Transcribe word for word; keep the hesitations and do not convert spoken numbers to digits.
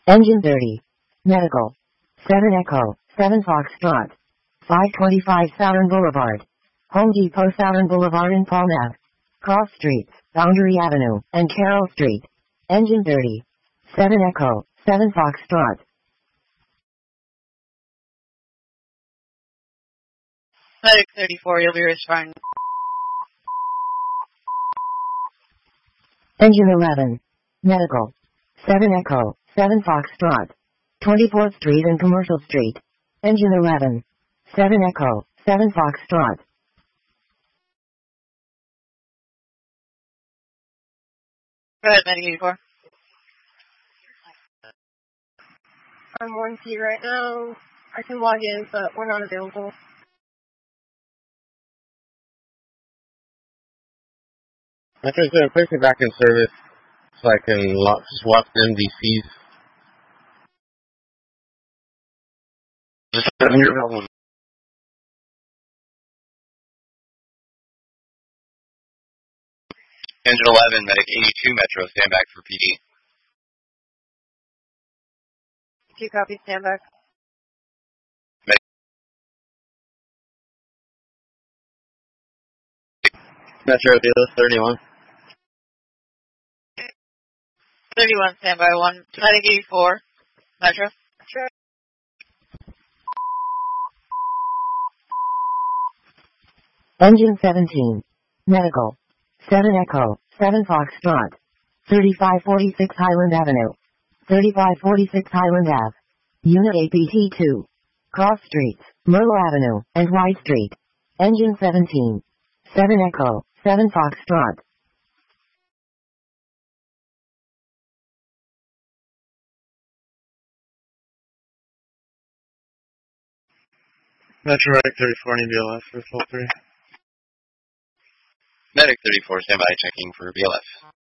Engine thirty. Medical. seven Echo, seven Foxtrot. five twenty-five Southern Boulevard. Home Depot Southern Boulevard in Palm Ave. Cross Streets, Boundary Avenue, and Carroll Street. Engine thirty. seven Echo, seven Foxtrot. Medic thirty-four, you'll be responding. Engine eleven. Medical. seven Echo, seven Foxtrot. twenty-fourth Street and Commercial Street. Engine eleven. seven Echo, seven Foxtrot. Go ahead, Medic eighty-four. I'm one C right now. I can log in, but we're not available. I think to place me back in service so I can lo- swap M D Cs. Just seven year old. Engine eleven, Medic eighty-two, Metro, stand back for P D. Two copies, stand back. Metro, Dealer thirty-one. thirty-one, stand by one. Medic eighty-four, Metro. Sure. Engine seventeen. Medical. seven Echo, seven Foxtrot. thirty-five forty-six Highland Avenue. thirty-five forty-six Highland Ave. Unit A P T two. Cross Streets, Merlo Avenue, and White Street. Engine seventeen. seven Echo, seven Foxtrot. Metro Medic thirty-four, need B L S for full three. Medic thirty-four, stand by checking for B L S.